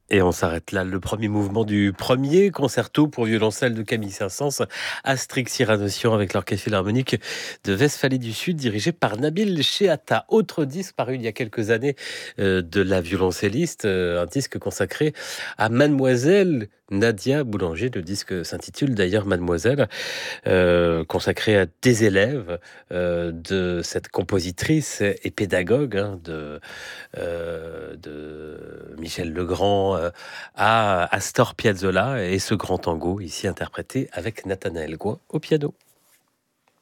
Et on s'arrête là. Le premier mouvement du premier concerto pour violoncelle de Camille Saint-Saëns, Astrix Cyranossian avec l'Orchestre Philharmonique de Westphalie du Sud, dirigé par Nabil Cheata. Autre disque paru il y a quelques années de la violoncelliste, un disque consacré à Mademoiselle Nadia Boulanger. Le disque s'intitule d'ailleurs Mademoiselle, consacré à des élèves de cette compositrice et pédagogue de Michel Legrand à Astor Piazzolla et ce grand tango ici interprété avec Nathanaël Gouin au piano.